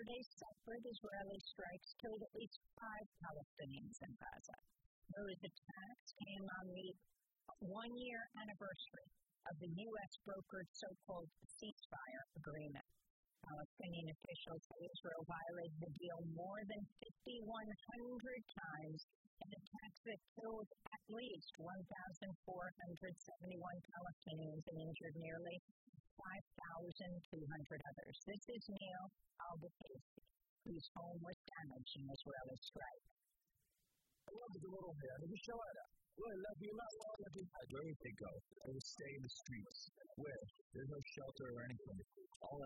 Saturday's separate Israeli strikes killed at least 5 Palestinians in Gaza. Those attacks came on the one-year anniversary of the U.S.-brokered so-called ceasefire agreement. Palestinian officials say Israel violated the deal more than 5,100 times in attacks that killed at least 1,471 Palestinians and injured nearly 5,200 others. This is Neil Al-Bukhaisi, whose home was damaged in Israeli strike. Where would they go? They would stay in the streets, where there's no shelter or anything. All